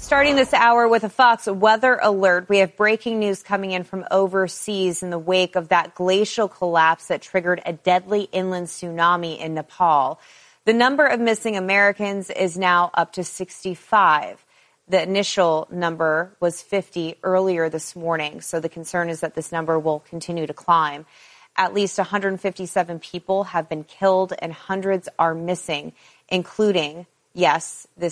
Starting this hour with a Fox weather alert, we have breaking news coming in from overseas in the wake of that glacial collapse that triggered a deadly inland tsunami in Nepal. The number of missing Americans is now up to 65. The initial number was 50 earlier this morning, so the concern is that this number will continue to climb. At least 157 people have been killed and hundreds are missing, including the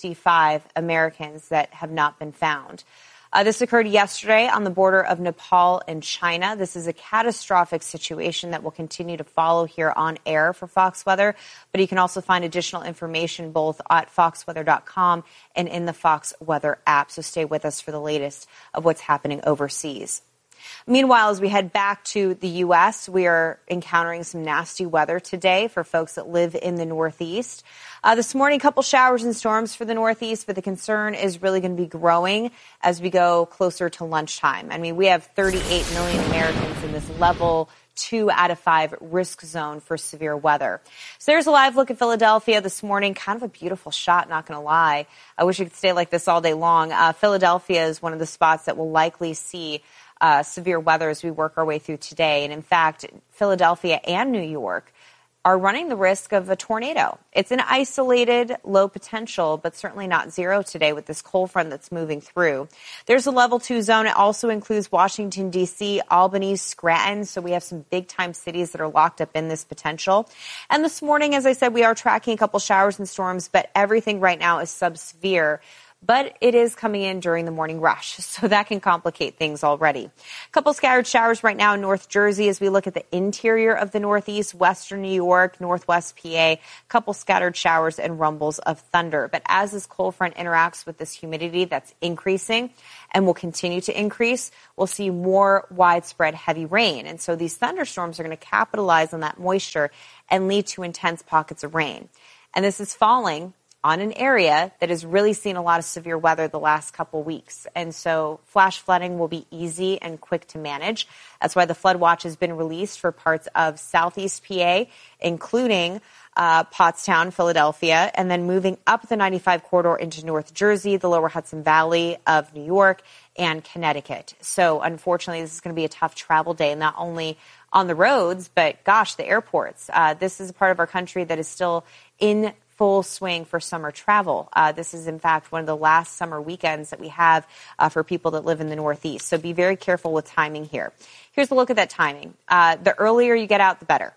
65 Americans that have not been found. This occurred yesterday on the border of Nepal and China. This is a catastrophic situation that will continue to follow here on air for Fox Weather. But you can also find additional information both at foxweather.com and in the Fox Weather app. So stay with us for the latest of what's happening overseas. Meanwhile, as we head back to the U.S., we are encountering some nasty weather today for folks that live in the Northeast. This morning, a couple showers and storms for the Northeast, but the concern is really going to be growing as we go closer to lunchtime. I mean, we have 38 million Americans in this level 2 out of 5 risk zone for severe weather. So there's a live look at Philadelphia this morning. Kind of a beautiful shot, not going to lie. I wish it could stay like this all day long. Philadelphia is one of the spots that will likely see severe weather as we work our way through today. And in fact, Philadelphia and New York are running the risk of a tornado. It's an isolated low potential, but certainly not zero today with this cold front that's moving through. There's a level 2 zone. It also includes Washington, D.C., Albany, Scranton. So we have some big time cities that are locked up in this potential. And this morning, as I said, we are tracking a couple showers and storms, but everything right now is sub-severe. But it is coming in during the morning rush, so that can complicate things already. A couple scattered showers right now in North Jersey as we look at the interior of the Northeast, western New York, northwest PA, a couple scattered showers and rumbles of thunder. But as this cold front interacts with this humidity that's increasing and will continue to increase, we'll see more widespread heavy rain. And so these thunderstorms are going to capitalize on that moisture and lead to intense pockets of rain. And this is falling on an area that has really seen a lot of severe weather the last couple weeks. And so flash flooding will be easy and quick to manage. That's why the flood watch has been released for parts of southeast PA, including Pottstown, Philadelphia, and then moving up the 95 corridor into North Jersey, the lower Hudson Valley of New York, and Connecticut. So unfortunately, this is going to be a tough travel day, not only on the roads, but gosh, the airports. This is a part of our country that is still in full swing for summer travel. This is, in fact, one of the last summer weekends that we have for people that live in the Northeast. So be very careful with timing here. Here's a look at that timing. The earlier you get out, the better.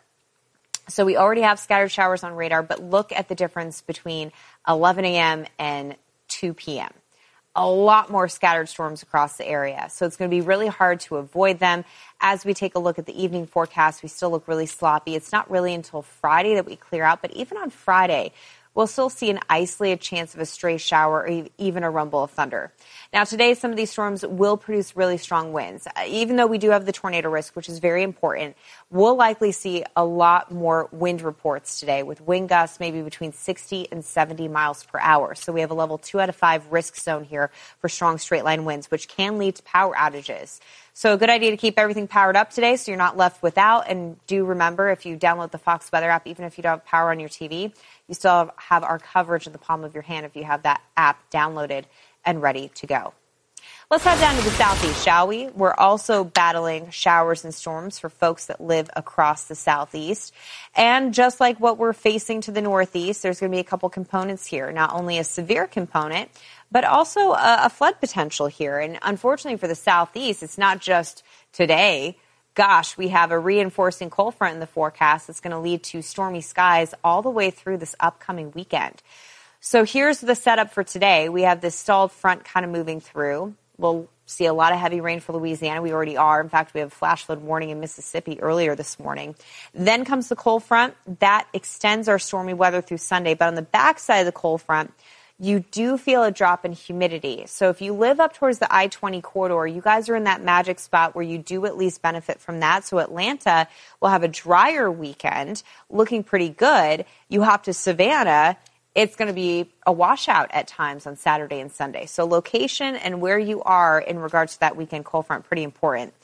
So we already have scattered showers on radar, but look at the difference between 11 a.m. and 2 p.m. A lot more scattered storms across the area. So it's going to be really hard to avoid them. As we take a look at the evening forecast, we still look really sloppy. It's not really until Friday that we clear out, but even on Friday, we'll still see an isolated chance of a stray shower or even a rumble of thunder. Now, today, some of these storms will produce really strong winds. Even though we do have the tornado risk, which is very important, we'll likely see a lot more wind reports today with wind gusts maybe between 60 and 70 miles per hour. So we have a level 2 out of 5 risk zone here for strong straight line winds, which can lead to power outages. So a good idea to keep everything powered up today so you're not left without. And do remember, if you download the Fox Weather app, even if you don't have power on your TV, you still have our coverage in the palm of your hand if you have that app downloaded and ready to go. Let's head down to the southeast, shall we? We're also battling showers and storms for folks that live across the southeast. And just like what we're facing to the northeast, there's going to be a couple components here, not only a severe component, but also a flood potential here. And unfortunately for the southeast, it's not just today. Gosh, we have a reinforcing cold front in the forecast that's going to lead to stormy skies all the way through this upcoming weekend. So here's the setup for today. We have this stalled front kind of moving through. We'll see a lot of heavy rain for Louisiana. We already are. In fact, we have a flash flood warning in Mississippi earlier this morning. Then comes the cold front. That extends our stormy weather through Sunday. But on the backside of the cold front, you do feel a drop in humidity. So if you live up towards the I-20 corridor, you guys are in that magic spot where you do at least benefit from that. So Atlanta will have a drier weekend, looking pretty good. You hop to Savannah, it's going to be a washout at times on Saturday and Sunday. So location and where you are in regards to that weekend cold front, pretty important.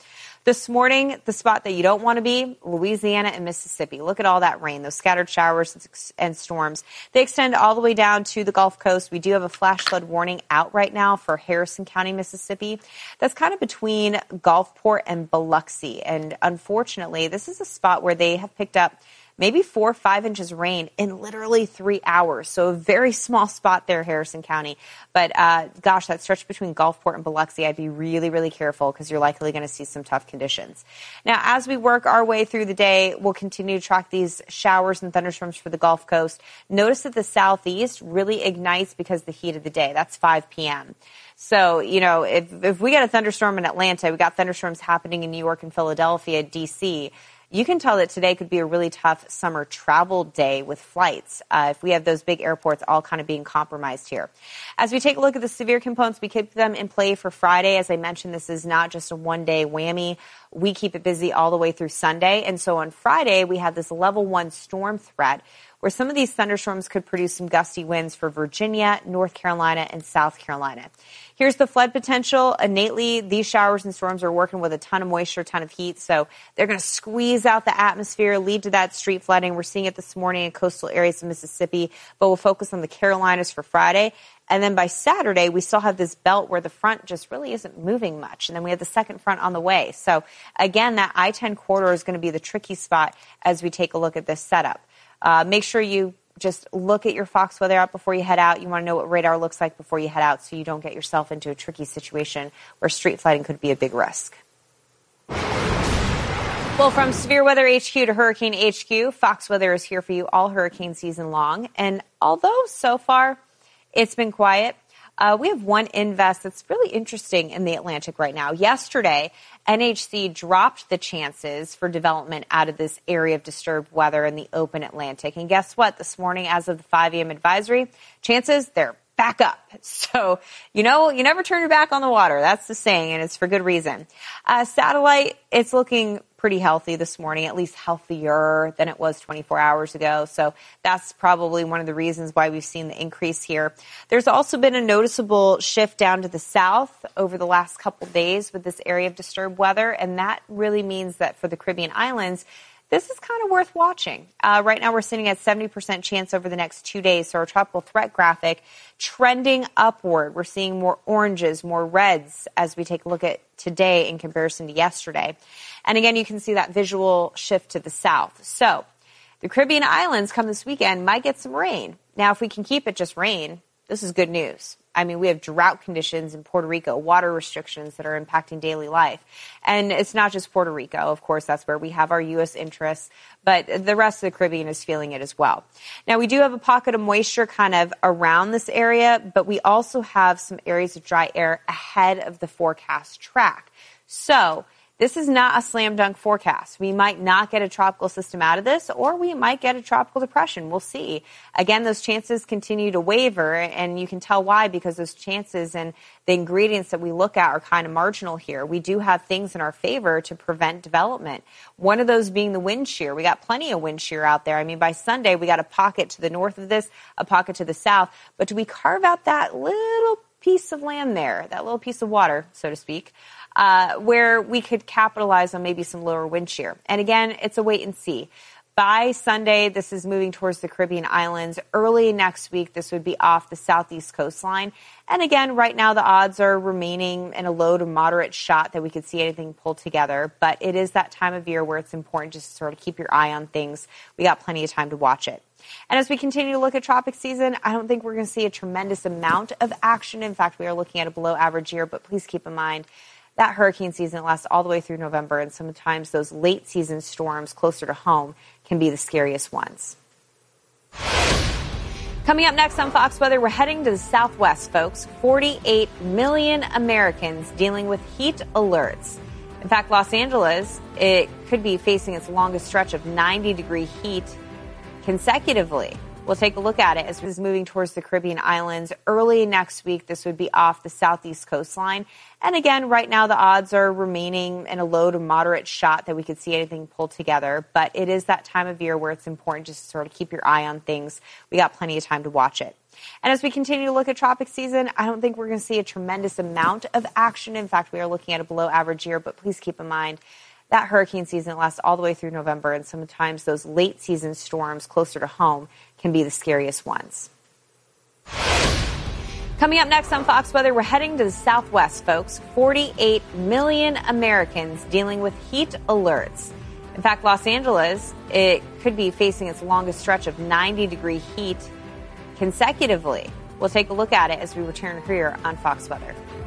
This morning, the spot that you don't want to be, Louisiana and Mississippi. Look at all that rain, those scattered showers and storms. They extend all the way down to the Gulf Coast. We do have a flash flood warning out right now for Harrison County, Mississippi. That's kind of between Gulfport and Biloxi. And unfortunately, this is a spot where they have picked up maybe 4 or 5 inches of rain in literally 3 hours. So a very small spot there, Harrison County. But gosh, that stretch between Gulfport and Biloxi, I'd be really, really careful because you're likely going to see some tough conditions. Now, as we work our way through the day, we'll continue to track these showers and thunderstorms for the Gulf Coast. Notice that the southeast really ignites because of the heat of the day. That's 5 p.m. So, if we get a thunderstorm in Atlanta, we got thunderstorms happening in New York and Philadelphia, D.C., you can tell that today could be a really tough summer travel day with flights if we have those big airports all kind of being compromised here. As we take a look at the severe components, we keep them in play for Friday. As I mentioned, this is not just a one-day whammy. We keep it busy all the way through Sunday. And so on Friday, we have this level 1 storm threat where some of these thunderstorms could produce some gusty winds for Virginia, North Carolina, and South Carolina. Here's the flood potential. Innately, these showers and storms are working with a ton of moisture, a ton of heat, so they're going to squeeze out the atmosphere, lead to that street flooding. We're seeing it this morning in coastal areas of Mississippi, but we'll focus on the Carolinas for Friday. And then by Saturday, we still have this belt where the front just really isn't moving much. And then we have the second front on the way. So again, that I-10 corridor is going to be the tricky spot as we take a look at this setup. Make sure you just look at your Fox weather app before you head out. You want to know what radar looks like before you head out so you don't get yourself into a tricky situation where street flooding could be a big risk. Well, from Severe Weather HQ to Hurricane HQ, Fox Weather is here for you all hurricane season long. And although so far it's been quiet, we have one invest that's really interesting in the Atlantic right now. Yesterday, NHC dropped the chances for development out of this area of disturbed weather in the open Atlantic. And guess what? This morning, as of the 5 a.m. advisory, chances, they're back up. So, you never turn your back on the water. That's the saying, and it's for good reason. Satellite, it's looking pretty healthy this morning, at least healthier than it was 24 hours ago. So that's probably one of the reasons why we've seen the increase here. There's also been a noticeable shift down to the south over the last couple days with this area of disturbed weather. And that really means that for the Caribbean islands, this is kind of worth watching. Right now, we're sitting at 70% chance over the next 2 days. So our tropical threat graphic trending upward. We're seeing more oranges, more reds as we take a look at today in comparison to yesterday. And again, you can see that visual shift to the south. So the Caribbean islands come this weekend might get some rain. Now, if we can keep it just rain, this is good news. I mean, we have drought conditions in Puerto Rico, water restrictions that are impacting daily life. And it's not just Puerto Rico. Of course, that's where we have our U.S. interests, but the rest of the Caribbean is feeling it as well. Now, we do have a pocket of moisture kind of around this area, but we also have some areas of dry air ahead of the forecast track. So this is not a slam dunk forecast. We might not get a tropical system out of this, or we might get a tropical depression. We'll see. Again, those chances continue to waver, and you can tell why, because those chances and the ingredients that we look at are kind of marginal here. We do have things in our favor to prevent development. One of those being the wind shear. We got plenty of wind shear out there. I mean, by Sunday, we got a pocket to the north of this, a pocket to the south. But do we carve out that little piece of land there, that little piece of water, so to speak, where we could capitalize on maybe some lower wind shear? And again, it's a wait and see. By Sunday, this is moving towards the Caribbean islands. Early next week, this would be off the southeast coastline. And again, right now, the odds are remaining in a low to moderate shot that we could see anything pull together. But it is that time of year where it's important just to sort of keep your eye on things. We got plenty of time to watch it. And as we continue to look at tropic season, I don't think we're going to see a tremendous amount of action. In fact, we are looking at a below average year. But please keep in mind, that hurricane season lasts all the way through November, and sometimes those late season storms closer to home can be the scariest ones. Coming up next on Fox Weather, we're heading to the Southwest, folks. 48 million Americans dealing with heat alerts. In fact, Los Angeles, it could be facing its longest stretch of 90-degree heat consecutively. We'll take a look at it as it's moving towards the Caribbean islands. Early next week, this would be off the southeast coastline. And again, right now, the odds are remaining in a low to moderate shot that we could see anything pull together. But it is that time of year where it's important just to sort of keep your eye on things. We got plenty of time to watch it. And as we continue to look at tropic season, I don't think we're going to see a tremendous amount of action. In fact, we are looking at a below average year, but please keep in mind that hurricane season lasts all the way through November, and sometimes those late season storms closer to home can be the scariest ones. Coming up next on Fox Weather, we're heading to the Southwest, folks. 48 million Americans dealing with heat alerts. In fact, Los Angeles, it could be facing its longest stretch of 90-degree heat consecutively. We'll take a look at it as we return here on Fox Weather.